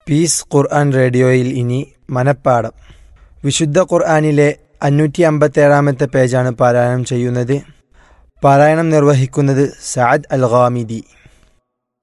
Piece ഖുർആൻ റേഡിയോയിൽ ഇനി മനപ്പാഠം. വിശുദ്ധ ഖുർആനിലെ 557 പേജാണ് പാരായണം ചെയ്യുന്നത്. പാരായണം നിർവഹിക്കുന്നത് സഅദ് അൽ ഗാമിദി.